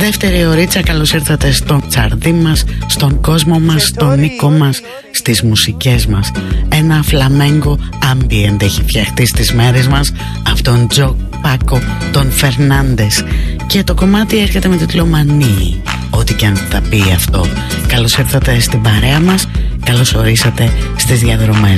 Δεύτερη ωρίτσα, καλώς ήρθατε στον τσαρδί μας, στον κόσμο μας, στον Νίκο μας, στις μουσικές μας. Ένα φλαμέγκο ambient έχει φτιαχτεί στις μέρες μας, αυτόν Τζο Πάκο, τον Φερνάντες. Και το κομμάτι έρχεται με τίτλο Μανί, ό,τι και αν θα πει αυτό. Καλώς ήρθατε στην παρέα μας, καλώς ορίσατε στις διαδρομές